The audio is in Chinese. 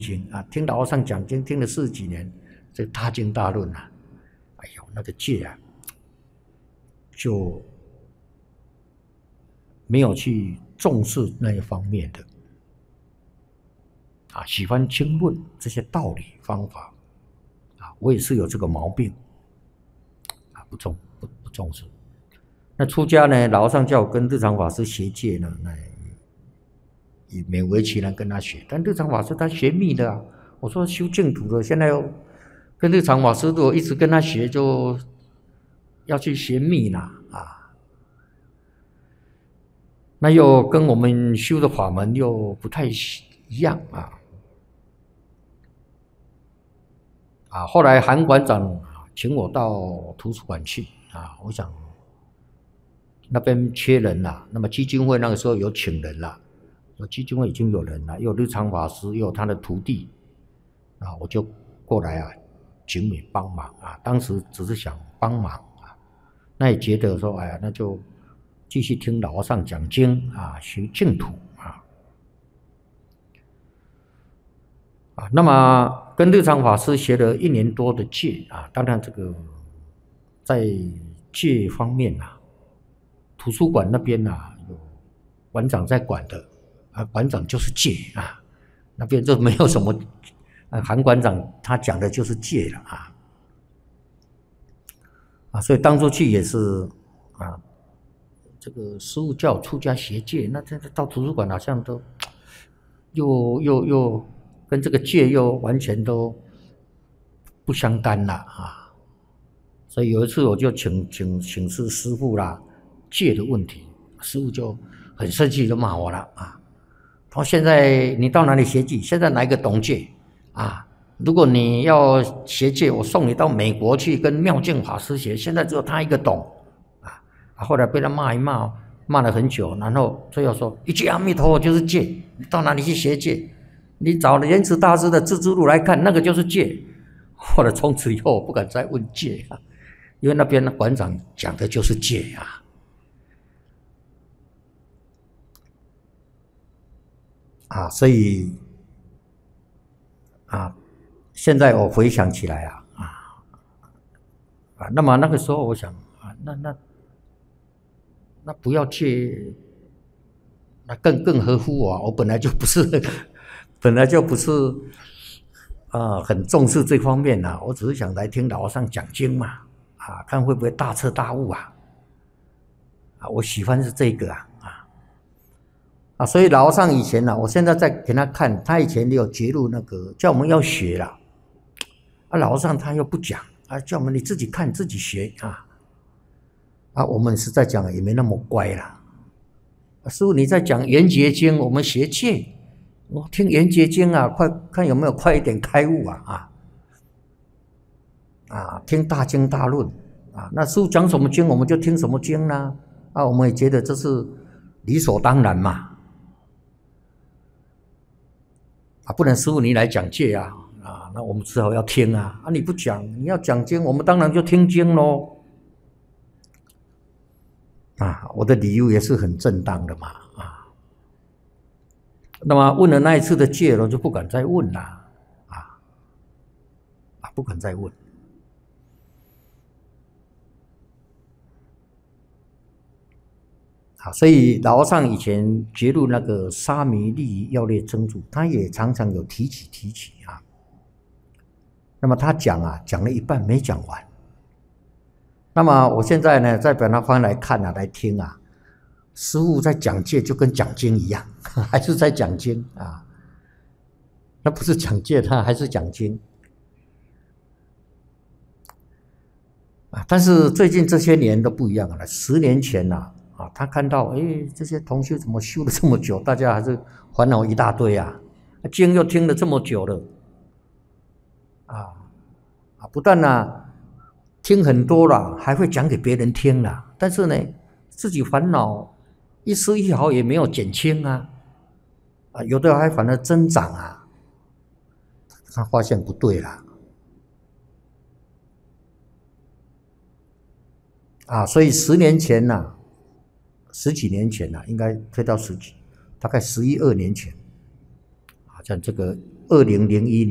经啊，听老和尚讲经，听了40几年，这个大经大论啊，哎呦，那个戒啊，就没有去重视那一方面的啊，喜欢经论这些道理方法啊，我也是有这个毛病啊，不重视。那出家呢，老和尚叫我跟日常法师学戒呢，那也勉为其难跟他学。但日常法师他学密的啊，我说修净土的，现在又跟日常法师如果一直跟他学，就要去学密啦啊，那又跟我们修的法门又不太一样啊。后来韩馆长请我到图书馆去啊，我想那边缺人了，那么基金会那个时候有请人了，基金会已经有人了，又有日常法师，又有他的徒弟啊，我就过来啊，请你帮忙啊。当时只是想帮忙啊，那也觉得说，哎呀，那就继续听老和尚讲经啊，学净土啊。那么跟日常法师学了1年多的戒啊，当然这个在戒方面啊，图书馆那边啊有馆长在管的啊，馆长就是戒啊，那边就没有什么韩馆长他讲的就是戒了所以当初去也是啊，这个师父叫我出家学戒，那这到图书馆好像都又跟这个戒又完全都不相干了啊。所以有一次我就请示师父啦，戒的问题，师父就很生气，就骂我了啊。他说现在你到哪里学戒？现在哪一个懂戒啊？如果你要学戒，我送你到美国去跟妙净法师学，现在只有他一个懂后来被他骂一骂，骂了很久，然后最后说一句阿弥陀佛就是戒，你到哪里去学戒？你找了莲池大师的自知录来看，那个就是戒。后来从此以后我不敢再问戒因为那边的馆长讲的就是戒所以现在我回想起来那么那个时候我想那不要戒，那更合乎我本来就不是很重视这方面我只是想来听老和尚讲经嘛看会不会大彻大悟我喜欢是这个所以老和尚以前我现在在给他看，他以前有揭露那个叫我们要学啦老和尚他又不讲叫我们你自己看自己学我们实在讲也没那么乖啦师父你在讲圆觉经，我们学戒，我听圆觉经快看有没有快一点开悟听大经大论那师父讲什么经我们就听什么经啦我们也觉得这是理所当然嘛不能师父你来讲戒那我们只好要听你不讲你要讲经，我们当然就听经咯我的理由也是很正当的嘛那么问了那一次的戒了，就不敢再问了不敢再问所以老和尚以前揭露那个沙弥利要列真注，他也常常有提起那么他讲了一半没讲完。那么我现在呢，再把它翻来看来听师父在讲戒就跟讲经一样，还是在讲经那不是讲戒，他还是讲经但是最近这些年都不一样了。10年前他看到这些同学怎么修了这么久，大家还是烦恼一大堆经又听了这么久了不但听很多了，还会讲给别人听了，但是呢自己烦恼一丝一毫也没有减轻有的还反而增长他发现不对了所以10年前10几年前应该推到大概11、12年前像这个 2001